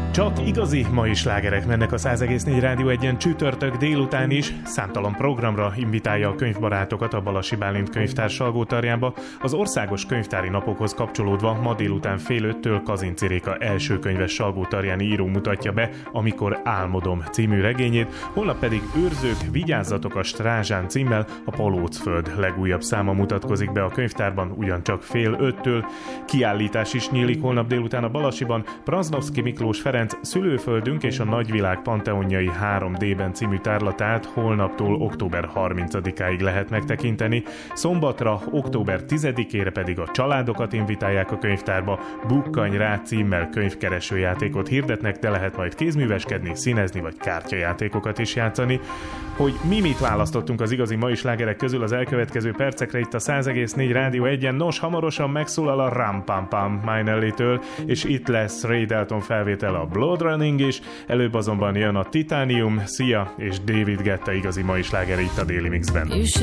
Csak igazi mai slágerek mennek a 100,4 Rádió 1-en csütörtök délután is. Számtalan programra invitálja a könyvbarátokat a Balassi Bálint könyvtár Salgótarjánba. Az országos könyvtári napokhoz kapcsolódva ma délután 4:30-től Kazinczy Réka első könyves salgótarjáni író mutatja be Amikor álmodom című regényét, holnap pedig Őrzők, vigyázzatok a Strázsán címmel a Palócföld legújabb száma mutatkozik be a könyvtárban, ugyancsak 4:30-től. Kiállítás is nyílik holnap délután a Balasiban. Praznovszky Miklós Ferenc Szülőföldünk és a Nagyvilág Panteonjai 3D-ben című tárlatát holnaptól október 30-áig lehet megtekinteni. Szombatra, október 10-ére pedig a családokat invitálják a könyvtárba. Bukkanj rá címmel könyvkeresőjátékot hirdetnek, de lehet majd kézműveskedni, színezni vagy kártyajátékokat is játszani. Hogy mi mit választottunk az igazi mai slágerek közül az elkövetkező percekre itt a 100,4 Rádió 1-en, nos, hamarosan megszólal a Ram Pam Pam Minelli-től, és itt lesz Ray Dalton felvétel a Blood Running is, előbb azonban jön a Titanium, Sia és David Guetta igazi mai slágere itt a Daily Mixben.